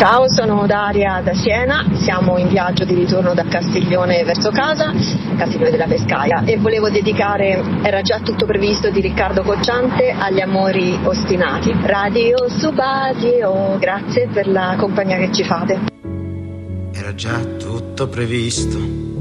Ciao, sono Daria da Siena, siamo in viaggio di ritorno da Castiglione verso casa, Castiglione della Pescaia, e volevo dedicare Era già tutto previsto di Riccardo Cocciante agli amori ostinati. Radio Subadio, grazie per la compagnia che ci fate. Era già tutto previsto